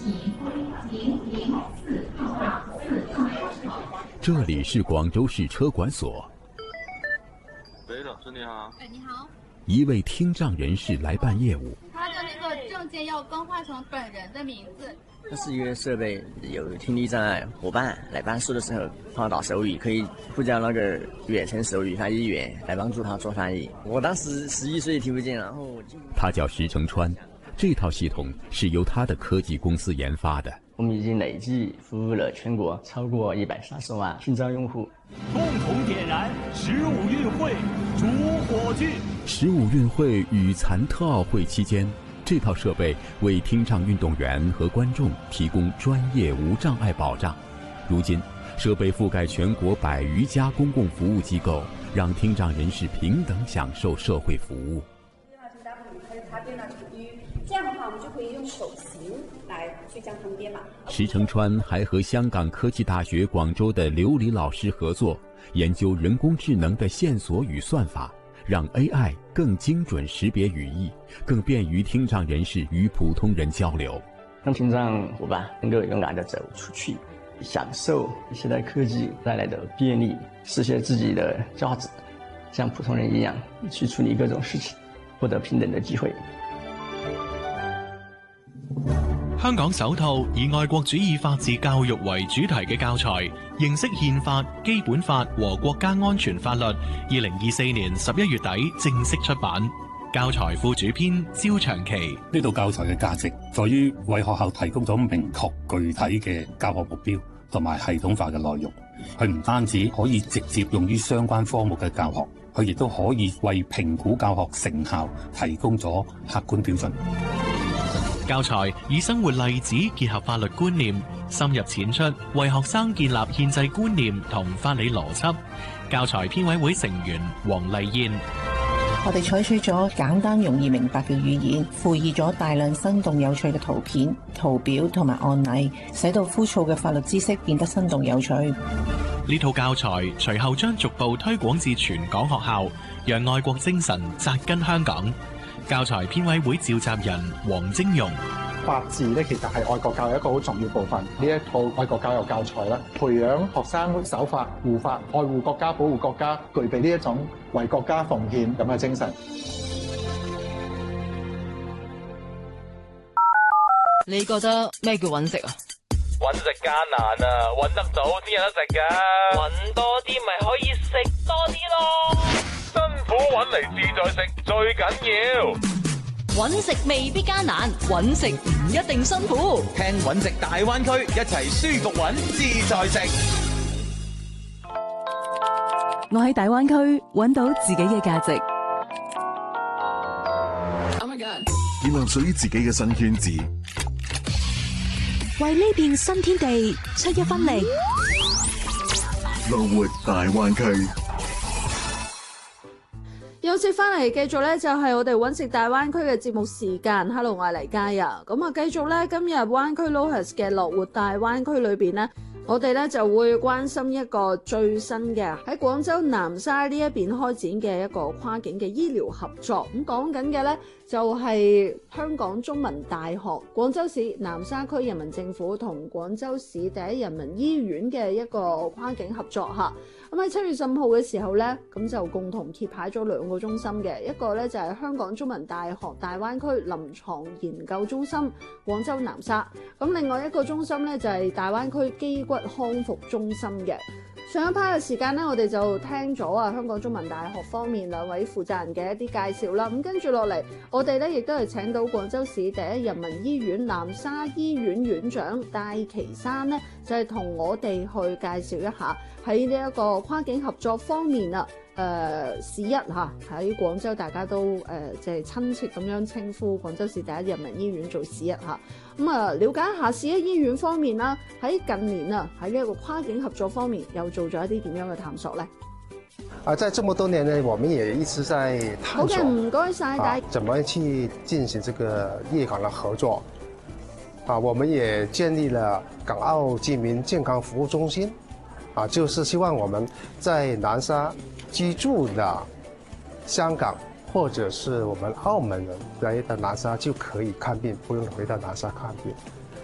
这里是广州市车管所。 喂，老师你好。 哎，你好。 一位听障人士来办业务。 他的那个证件要更换成本人的名字。 这是一个设备，有听力障碍伙伴来办事的时候，帮他打手语，可以呼叫那个远程手语翻译员来帮助他做翻译。我当时11岁听不见，然后他叫石成川，这套系统是由他的科技公司研发的。 我们已经累计服务了全国超过130万听障用户。 共同点燃15运会主火炬。 15运会与残特奥会期间，这套设备为听障运动员和观众提供专业无障碍保障。如今，设备覆盖全国100余家公共服务机构，让听障人士平等享受社会服务。 这样的话，我们就可以用手型来去将它们编码。 石成川还和香港科技大学广州的刘黎老师合作，研究人工智能的线索与算法，让 AI 更精准识别语义，更便于听障人士与普通人交流。 让听障伙伴能够勇敢地走出去，享受现代科技带来的便利，实现自己的价值，像普通人一样去处理各种事情，获得平等的机会。 香港首套以愛國主義法治教育為主題嘅教材《認識憲法、基本法和國家安全法律》，2024年11月底正式出版。教材副主編焦長期， 呢套教材嘅價值在於為學校提供咗明確具體嘅教學目標同埋系統化嘅內容。佢唔單止可以直接用於相關科目嘅教學，佢亦都可以為評估教學成效提供咗客觀標準。 教材以生活例子結合法律觀念，深入淺出，為學生建立憲制觀念同法理邏輯。教材編委會成員黃麗燕， 我哋採取咗簡單容易明白嘅語言，附以咗大量生動有趣嘅圖片、圖表同埋案例，使到枯燥嘅法律知識變得生動有趣。 呢套教材隨後將逐步推廣至全港學校，讓愛國精神扎根香港。教材編委會召集人黃晶容， 法治咧其實係愛國教育一個好重要部分。呢一套愛國教育教材啦，培養學生守法、護法、愛護國家、保護國家，具備呢一種為國家奉獻咁嘅精神。 你覺得咩叫揾食啊？ 揾食艱難啊，揾得到先有得食㗎。揾多啲咪可以食多啲咯。辛苦揾嚟自在食最緊要。 揾食未必艱難，揾食唔一定辛苦。 聽揾食大灣區，一齊舒服揾自在食。 我喺大灣區揾到自己嘅價值。 建立屬於自己嘅新圈子， 為呢片新天地出一分力。 樂活大灣區。 又接翻嚟，繼續咧就係我哋揾食大灣區嘅節目時間。Hello， 我係黎嘉啊。咁啊，繼續咧今日灣區 Lohas 嘅樂活大灣區裏邊咧，我哋咧就會關心一個最新嘅喺廣州南沙呢一邊開展嘅一個跨境嘅醫療合作。咁講緊嘅咧就係香港中文大學、廣州市南沙區人民政府同廣州市第一人民醫院嘅一個跨境合作嚇。咁喺7月15號嘅時候咧，咁就共同揭牌咗2個中心嘅，一個咧就係香港中文大學大灣區臨床研究中心廣州南沙，咁另外一個中心咧就係大灣區肌骨康復中心嘅。上一 part 嘅時間咧，我哋就聽咗香港中文大學方面2位負責人嘅一啲介紹啦。咁跟住落嚟，我哋咧亦都係請到廣州市第一人民醫院南沙醫院院長戴其山咧，就係同我哋去介紹一下喺呢一個跨境合作方面啊。市一嚇喺廣州，大家都即係親切咁樣稱呼廣州市第一人民醫院做市一嚇。咁啊，了解一下市一醫院方面啦，喺近年啊喺呢一個跨境合作方面又做咗一啲點樣嘅探索咧？ 在這麼多年呢，我們也一直在探索。 好嘅，唔該晒大家。 怎麼去進行這個粵港的合作？我們也建立了港澳居民健康服務中心。就是希望我們在南沙居住的香港或者是我們澳門人來到南沙就可以看病，不用回到南沙看病。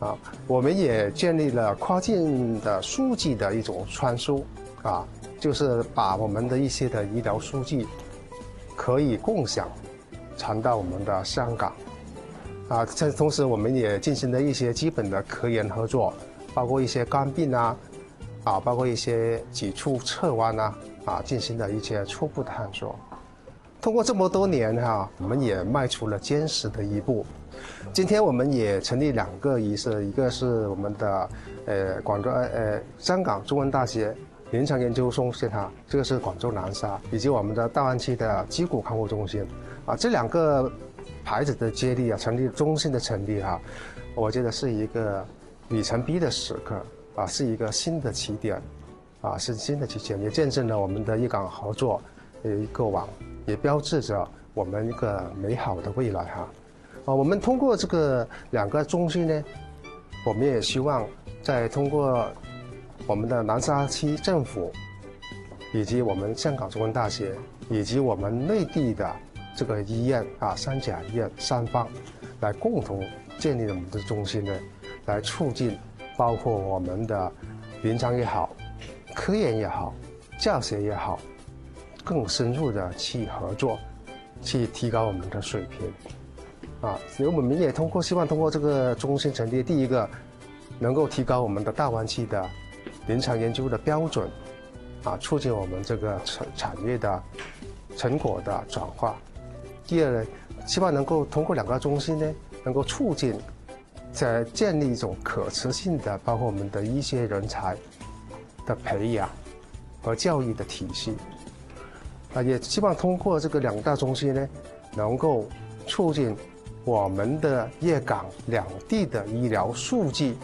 啊，我们也建立了跨境的数据的一种传输啊，就是把我们的一些的医疗数据可以共享传到我们的香港啊。同时我们也进行了一些基本的科研合作，包括一些肝病啊，包括一些脊柱侧弯啊，进行了一些初步探索。通过这么多年我们也迈出了坚实的一步。今天我们也成立2个仪式，一个是我们的香港中文大学临床研究中心这个是广州南沙，以及我们的大湾区的脊骨康复中心这2个牌子的接力成立中心的成立我觉得是一个里程碑的时刻是一个新的起点是新的起点，也见证了我们的粤港合作过往，也标志着我们一个美好的未来我们通过这个2个中心呢，我们也希望再通过我们的南沙区政府，以及我们香港中文大学，以及我们内地的这个医院3甲医院3方，来共同建立我们的中心呢，来促进包括我们的临床也好、科研也好、教学也好，更深入的去合作，去提高我们的水平所以我们也希望通过这个中心成立，第一个能够提高我们的大湾区的临床研究的标准促进我们这个产业的成果的转化。第二呢，希望能够通过2个中心呢，能够促进建立一种可持续的，包括我们的医学人才的培养和教育的体系也希望通过这个2大中心呢，能够促进我们的粤港两地的医疗数据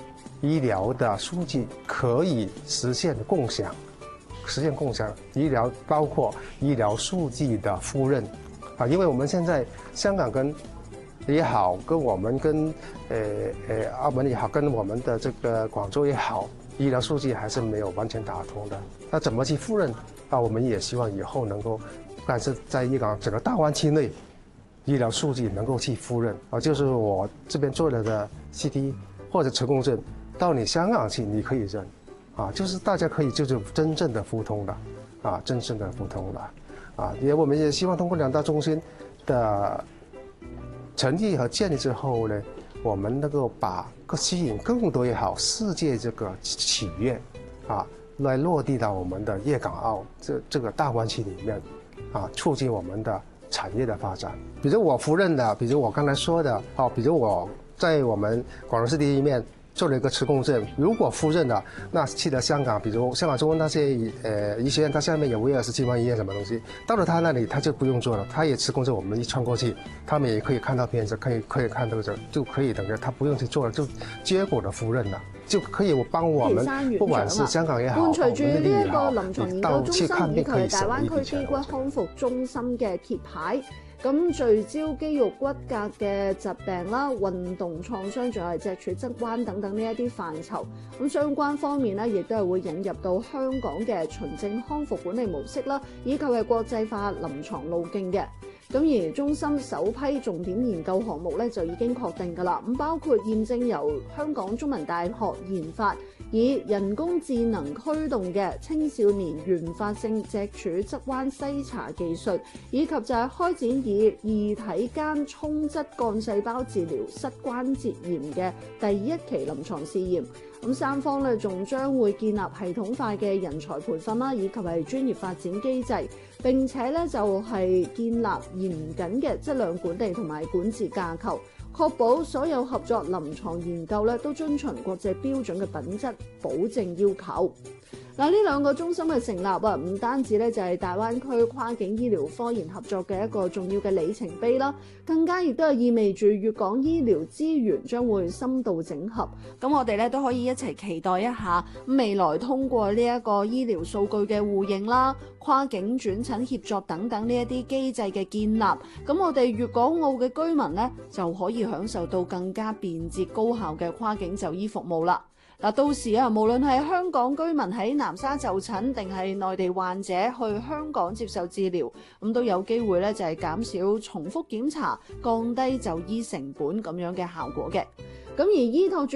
可以实现共享，医疗包括医疗数据的互认因为我们现在香港也好，跟我们跟澳门也好，跟我们的这个广州也好，医疗数据还是没有完全打通的。那怎么去互认我们也希望以后能够，但是在粤港整个大湾区内，医疗数据能够去互认就是我这边做了的 CT 或者磁共振，到你香港去你可以认就是大家可以就是真正的互通的真正的互通的我们也希望通过2大中心的成立和建立之后呢，我们能够吸引更多也好世界这个企业来落地到我们的粤港澳这个大湾区里面促进我们的产业的发展。比如我夫人的，比如我刚才说的比如我在我们广州市第一面做了一个磁共振，如果夫人的那去了香港，比如香港中文大学医学院，它下面有威尔斯亲王医院什么东西，到了他那里他就不用做了，他也磁共振，我们一穿过去，他们也可以看到片子，可以看到就可以等于他不用去做了，就结果的夫人了。就可以幫我們，不管是香港也好， 伴隨住呢一個臨床研究中心以及大灣區肌骨康復中心嘅揭牌，咁聚焦肌肉骨骼嘅疾病啦、運動創傷，仲有脊柱側彎等等呢一啲範疇。咁相關方面咧，亦都係會引入到香港嘅循證康復管理模式啦，以及係國際化臨床路徑嘅。咁而中心首批重點研究項目咧就已經確定㗎啦，咁包括驗證由香港中文大學研發，以人工智能驅動嘅青少年原發性脊柱側彎篩查技術，以及就係開展以異體間充質幹細胞治療膝關節炎嘅第一期臨床試驗。咁三方咧仲將會建立系統化嘅人才培訓啦，以及係專業發展機制，並且咧就係建立嚴謹嘅質量管理同埋管治架構，確保所有合作臨床研究咧都遵循國際標準嘅品質保證要求。嗱，呢兩個中心嘅成立唔單止咧就係大灣區跨境醫療科研合作嘅一個重要嘅里程碑啦，更加亦都係意味住粵港醫療資源將會深度整合。咁我哋咧都可以一齊期待一下未來通過呢一個醫療數據嘅互認啦、跨境轉診協作等等呢一啲機制嘅建立，咁我哋粵港澳嘅居民咧就可以享受到更加便捷高效嘅跨境就醫服務啦。嗱，到時無論係香港居民喺南沙就診，定係內地患者去香港接受治療，咁都有機會咧就係減少重複檢查，降低就醫成本咁樣嘅效果嘅。咁而依託住